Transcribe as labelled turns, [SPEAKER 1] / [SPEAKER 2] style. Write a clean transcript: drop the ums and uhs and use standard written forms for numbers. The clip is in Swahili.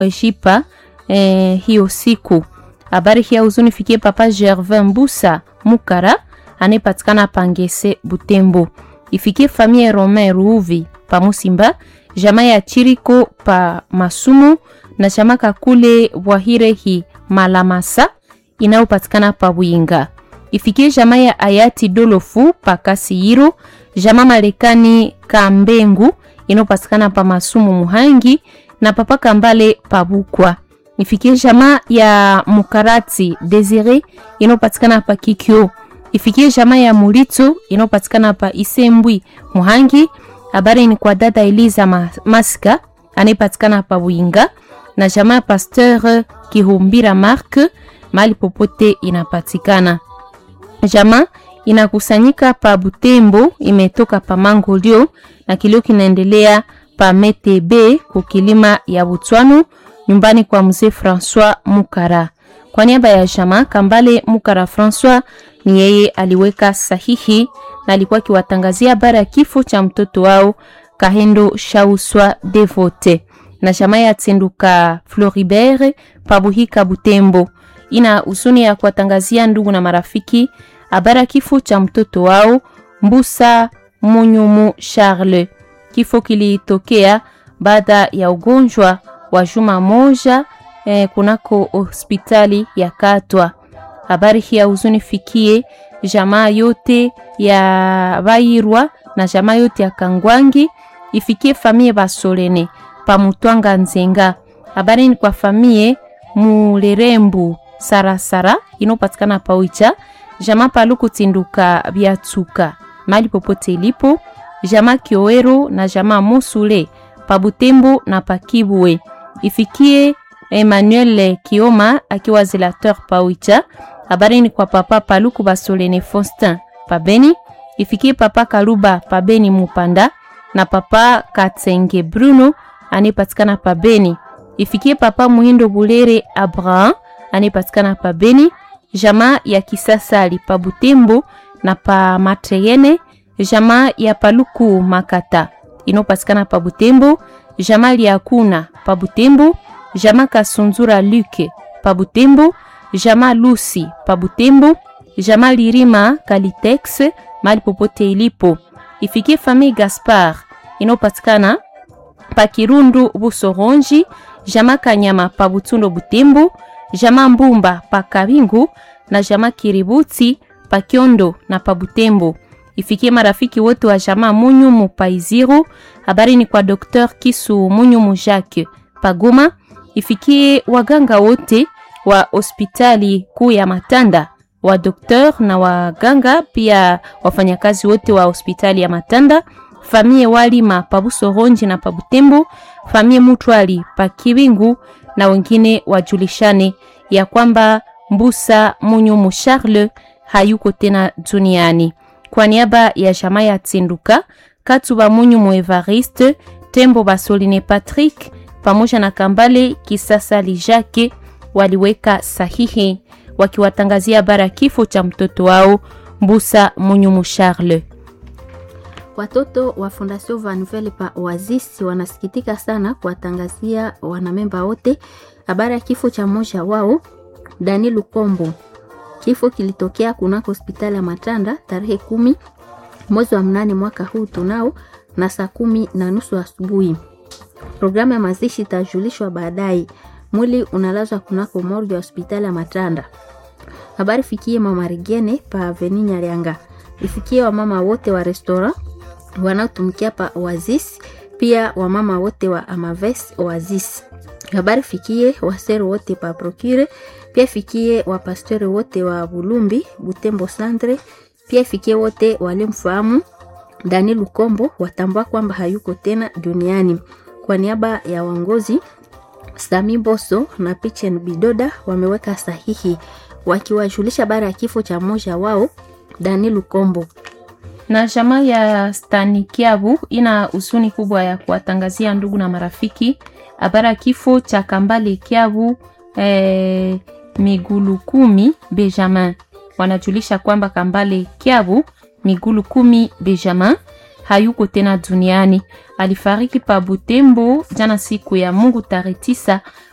[SPEAKER 1] Jipa hiyo siku. Habari hii huzuni fikie papa Gervin Mbusa Mukara anayepatikana Pangese Butembo. Ifikie famille Romain Ruuvi pa Musimba, jamaa ya Chiriko pa Masumu na jamaa Kakule Bwahirehi Malamasa inayopatikana pa Winga. Ifikie jamaa ya Ayati Dolofu pa Kasihiro, jamaa Marekani Kambengu inayopatikana pa Masumu Muhangi na papa Kambale pa Bukwa. Ifikie jamaa ya Mukarati Desire inayopatikana pa Kikyo. Ifikie jamaa ya Mulito inayopatikana pa Isembwi Muhangi. Habari ni kwa dada Eliza Masika anayepatikana pa Winga na jamaa Pasteur Kihumbira Mark mali popote inapatikana. Jamaa inakusanyika pa Butembo, imetoka pa Mangolio na kilio kinaendelea pa Metebe kukilima ya Butwanu nyumbani kwa mzee François Mukara. Kwa niaba ya jamaa Kambale Mukara François ni yeye aliweka sahihi na alikuwa akiwatangazia habari ya kifo cha mtoto wao Kahendo Shauswa Devote. Na jamaa ya Tsenduka Floribert Pabuhika Butembo ina usuni ya kuwatangazia ndugu na marafiki habari ya kifo cha mtoto wao Mbusa Munyumu Charles. Kifo kilitokea baada ya ugonjwa wa juma moja kunako hospitali ya Katwa. Habari hii ya huzuni fikie jamaa yote ya Bairwa na jamaa yote ya Kangwangi. Ifikie famille Basolene pa Mutwanga Nzenga. Habari ni kwa famille Mulerembu Sarasara inopatikana pa Oicha, jamaa Paluku Tinduka Biatuka mali popote ilipo, jamaa Kioero na jamaa Musule pa Butembo na pa Kibwe. Ifikie Emmanuel Kioma akiwa zelateur pa Oicha. Habari ni kwa papa Paluku Basolene Faustin pa Beni. Ifikie papa Kaluba pa Beni Mupanda na papa Katsenge Bruno anayepatikana pa Beni. Ifikie papa Muhindo Bulere Abraham anayepatikana pa Beni. Jamaa ya Kisasali pa Butembo na pa Matreyene. Jamaa ya Paluku Makata inopatikana pa Butembo. Jamaa ya Kuna pa Butembo. Jamaa Kasunzura Luke pa Butembo. Jamaa Lucy pa Butembo. Jamaa Lirima Kalitex mali popote ilipo. Ifikie famille Gaspard inopatikana pa Kirundu Busoronji. Jamaa Kanyama pa Butundo Butembo. Jamaa Mbumba pa Kabingu na jamaa Kiributi pa Kiondo na pa Butembo. Ifikie marafiki wote wa jamaa Munyumu pa Iziro. Habari ni kwa Dr. Kisu Munyumu Jacques pa Goma. Ifikie waganga wote wa hospitali kuu ya Matanda, wa doktor na waganga, pia wafanyakazi wote wa hospitali ya Matanda. Famille Walima pa Busoronji na pa Butembo. Famille Mutwali pa Kibingu na wengine wajulishane ya kwamba Mbusa Munyumu Charles hayuko tena duniani. Kwa niaba ya jamaa ya Tsenduka, Katuba Munyumu Evariste, Tembo Basoline Patrick pamoja na Kambale Kisasali Jacques waliweka sahihi wakiwatangazia habari kifo cha mtoto wao Mbusa Munyumu Charles.
[SPEAKER 2] Watoto wa Fondation Van Nouvelle pa Oasis wanasikitika sana kuwatangazia wanamemba wote habari ya kifo cha mmoja wao Daniel Lukombo. Kifo kilitokea kunako hospitali ya Matanda tarehe 10 mwezi wa 8 mwaka huu tunao na saa 10:30 asubuhi. Programu ya mazishi itajulishwa baadaye. Mwili unalazwa kunako morgue ya hospitali ya Matanda. Habari fikie mama Rigene pa Avenue Nyarianga. Ifikie wamama wote wa restaurant wanaotumikia pa Oasis, pia wamama wote wa Amaves Oasis. Habari fikie wasero wote pa Procure, pia fikie wa pasteur wote wa Bulumbi Butembo Centre, pia fikie wote walimfahamu Daniel Lukombo watambua kwamba hayuko tena duniani. Kwa niaba ya waongozi Sami Boso na Pichen Bidoda wameweka sahihi wakiwajulisha habari ya kifo cha mmoja wao Daniel Lukombo.
[SPEAKER 1] Na jamaa ya Stanikiabu ina usuni kubwa ya kuwatangazia ndugu na marafiki habari ya kifo cha Kambale Kiabu Migulu 10 Benjamin. Wanajulisha kwamba Kambale Kiabu Migulu 10 Benjamin hayuko tena duniani. Alifariki pa Butembo jana siku ya Mungu tarehe 9